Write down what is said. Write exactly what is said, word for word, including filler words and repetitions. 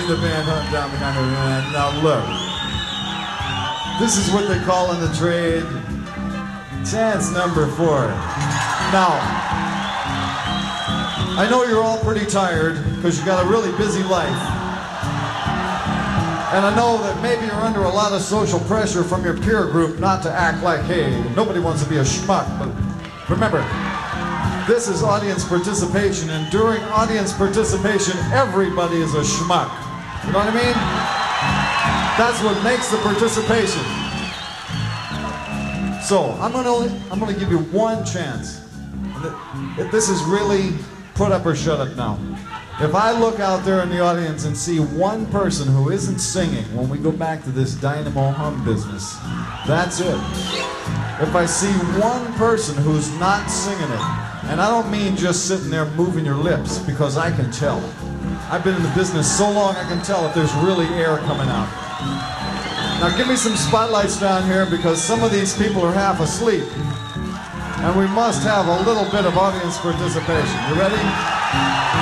bring the band on down behind her. And now look, this is what they call in the trade chance number four. Now, I know you're all pretty tired because you got a really busy life. And I know that maybe you're under a lot of social pressure from your peer group not to act like, hey, nobody wants to be a schmuck. But remember, this is audience participation, and during audience participation, everybody is a schmuck. You know what I mean? That's what makes the participation. So, I'm gonna, I'm gonna give you one chance. If this is really put up or shut up now. If I look out there in the audience and see one person who isn't singing when we go back to this Dynamo Hum business, that's it. If I see one person who's not singing it, and I don't mean just sitting there moving your lips, because I can tell. I've been in the business so long I can tell if there's really air coming out. Now give me some spotlights down here, because some of these people are half asleep. And we must have a little bit of audience participation. You ready?